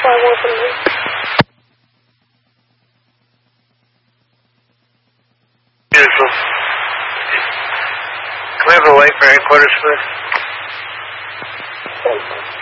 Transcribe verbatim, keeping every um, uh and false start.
I want them to. Beautiful. Can we have the light for headquarters, please? Thank you.